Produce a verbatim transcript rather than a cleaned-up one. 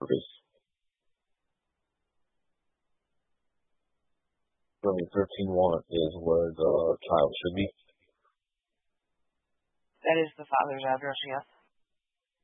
properties. So thirteen one is where the child should be. That is the father's address, yes.